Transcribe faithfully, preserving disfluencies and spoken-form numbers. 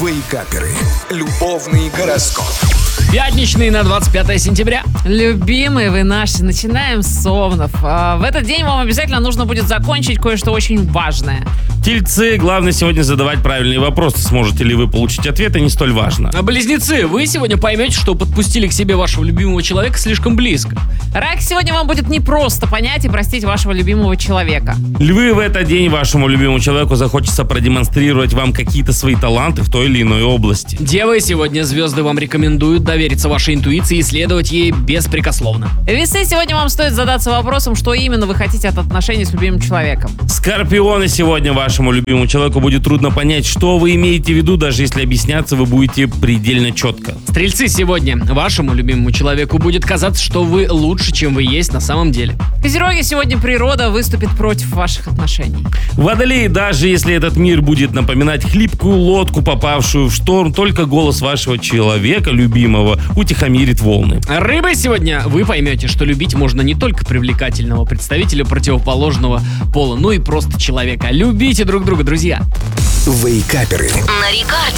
Вейкаперы. Любовный гороскоп. Пятничный на двадцать пятое сентября. Любимые вы наши, начинаем с Овнов. А, В этот день вам обязательно нужно будет закончить кое-что очень важное. Тельцы, главное сегодня задавать правильные вопросы. Сможете ли вы получить ответы, не столь важно. А близнецы, вы сегодня поймете, что подпустили к себе вашего любимого человека слишком близко. Рак, сегодня вам будет непросто понять и простить вашего любимого человека. Львы, в этот день вашему любимому человеку захочется продемонстрировать вам какие-то свои таланты в той или иной области. Девы, сегодня звезды вам рекомендуют довериться вашей интуиции и следовать ей беспрекословно. Весы, сегодня вам стоит задаться вопросом, что именно вы хотите от отношений с любимым человеком. Скорпионы, сегодня вашему любимому человеку будет трудно понять, что вы имеете в виду, даже если объясняться вы будете предельно четко. Стрельцы, сегодня вашему любимому человеку будет казаться, что вы лучше, чем вы есть на самом деле. Козероги, сегодня природа выступит против ваших отношений. Водолеи, даже если этот мир будет напоминать хлипкую лодку, попавшую в шторм, только голос вашего человека, любимого, утихомирит волны. Рыбы, сегодня вы поймете, что любить можно не только привлекательного представителя противоположного пола, но и просто человека. Любите друг друга, друзья. Вейкаперы. На Рекорде.